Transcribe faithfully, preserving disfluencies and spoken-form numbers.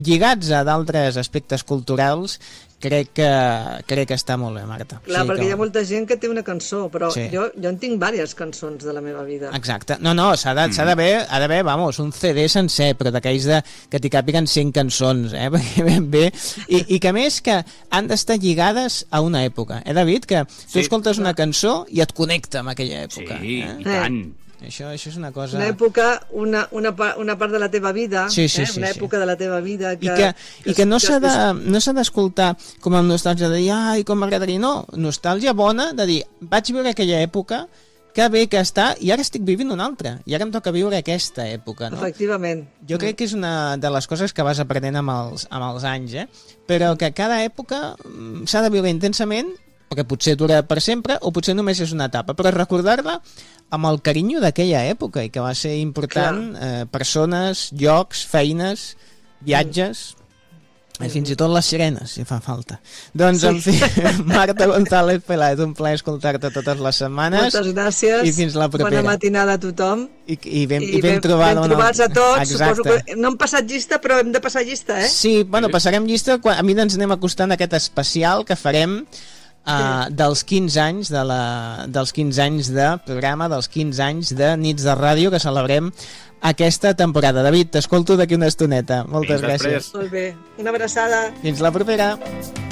lligats a d'altres aspectes culturals, crec que, crec que està molt bé, Marta. Clar, sí, perquè que... hi ha molta gent que té una cançó, però sí. jo, jo en tinc diverses cançons de la meva vida. Exacte. No, no, s'ha de, s'ha d'haver, ha d'haver, vamos, un C D sencer, però d'aquells de, que t'hi càpiguen cent cançons, eh? Perquè ben bé. I, I que més que han d'estar lligades a una època. Eh, David? Que tu sí. escoltes una cançó i et connecta amb aquella època. Sí, eh? i tant. Això, això és una cosa... Una època, una, una, una part de la teva vida, sí, sí, eh? sí, una sí. època de la teva vida que... I que, que, i que no s'ha de, no s'ha d'escoltar com amb nostàlgia de dir, ai, com m'agradaria, no, nostàlgia bona de dir, vaig viure aquella època, que bé que està, i ara estic vivint una altra, i ara em toca viure aquesta època, no? Efectivament. Jo crec que és una de les coses que vas aprenent amb els, amb els anys, eh? Però que cada època s'ha de viure intensament, perquè potser dura per sempre o potser només és una etapa, però recordar-la amb el carinyo d'aquella època i que va ser important, eh, persones, llocs, feines, viatges, mm. i fins i tot les sirenes, si fa falta. Doncs, sí. en fi, Marta González Peláez, un plaer escoltar-te totes les setmanes. Moltes gràcies. I fins la propera. Bona matinada a tothom. I, i, ben, i, i ben, ben trobada. Ben trobats a tots. Exacte. Suposo que no hem passat llista, però hem de passar llista, eh? Sí, bueno, passarem llista quan a mi ens anem acostant a aquest especial que farem Uh, dels quinze anys de la, dels quinze anys de programa, dels quinze anys de Nits de Ràdio que celebrem aquesta temporada. David, t'escolto d'aquí una estoneta. Moltes gràcies. Molt bé, una abraçada. Fins la propera.